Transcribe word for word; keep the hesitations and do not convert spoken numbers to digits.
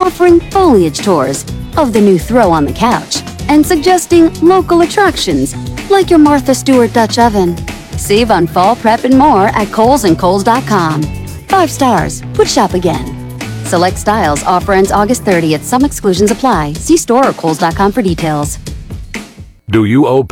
offering foliage tours of the new throw on the couch and suggesting local attractions like your Martha Stewart Dutch oven. Save on fall prep and more at Kohl's and Kohl's dot com. Five stars. Would shop again. Select styles. Offer ends August thirtieth. Some exclusions apply. See store or Kohl's dot com for details. Do you owe